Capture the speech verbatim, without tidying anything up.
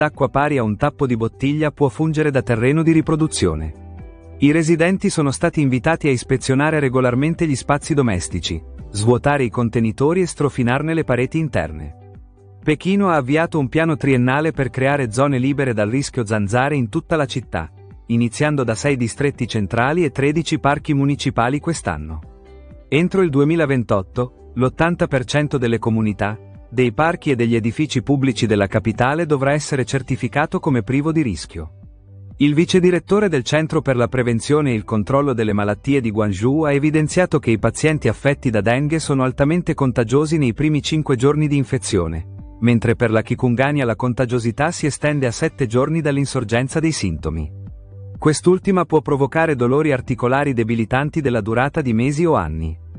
L'acqua pari a un tappo di bottiglia può fungere da terreno di riproduzione. I residenti sono stati invitati a ispezionare regolarmente gli spazi domestici, svuotare i contenitori e strofinarne le pareti interne. Pechino ha avviato un piano triennale per creare zone libere dal rischio zanzare in tutta la città, iniziando da sei distretti centrali e tredici parchi municipali quest'anno. Entro il duemilaventotto, l'ottanta per cento delle comunità, dei parchi e degli edifici pubblici della capitale dovrà essere certificato come privo di rischio. Il vicedirettore del Centro per la Prevenzione e il Controllo delle Malattie di Guangzhou ha evidenziato che i pazienti affetti da dengue sono altamente contagiosi nei primi cinque giorni di infezione, mentre per la chikungunya la contagiosità si estende a sette giorni dall'insorgenza dei sintomi. Quest'ultima può provocare dolori articolari debilitanti della durata di mesi o anni.